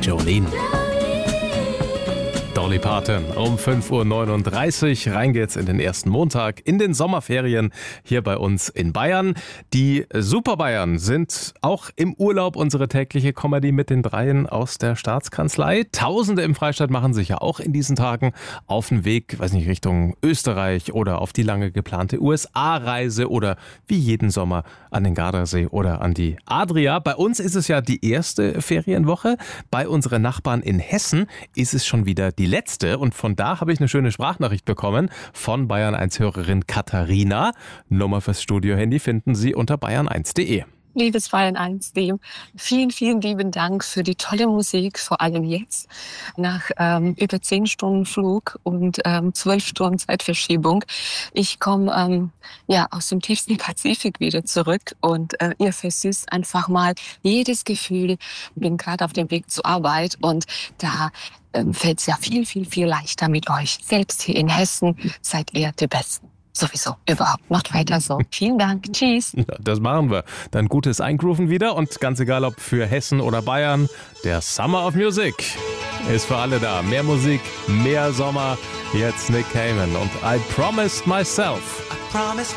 Jolene. Dolly Parton um 5.39 Uhr. Rein geht's in den ersten Montag in den Sommerferien hier bei uns in Bayern. Die Super Bayern sind auch im Urlaub. Unsere tägliche Comedy mit den Dreien aus der Staatskanzlei. Tausende im Freistaat machen sich ja auch in diesen Tagen auf den Weg, weiß nicht, Richtung Österreich oder auf die lange geplante USA-Reise oder wie jeden Sommer an den Gardasee oder an die Adria. Bei uns ist es ja die erste Ferienwoche. Bei unseren Nachbarn in Hessen ist es schon wieder die letzte, und von da habe ich eine schöne Sprachnachricht bekommen von Bayern1-Hörerin Katharina. Nummer fürs Studiohandy finden Sie unter bayern1.de. Liebes Bayern1, vielen, vielen lieben Dank für die tolle Musik, vor allem jetzt, nach über 10 Stunden Flug und 12 Stunden Zeitverschiebung. Ich komme aus dem tiefsten Pazifik wieder zurück und ihr versüßt einfach mal jedes Gefühl. Ich bin gerade auf dem Weg zur Arbeit und da fällt es ja viel, viel, viel leichter mit euch. Selbst hier in Hessen seid ihr die Besten. Sowieso, überhaupt. Macht weiter so. Vielen Dank. Tschüss. Ja, das machen wir. Dann gutes Eingrooven wieder und ganz egal, ob für Hessen oder Bayern, der Summer of Music ist für alle da. Mehr Musik, mehr Sommer. Jetzt Nick Cayman und I Promised Myself.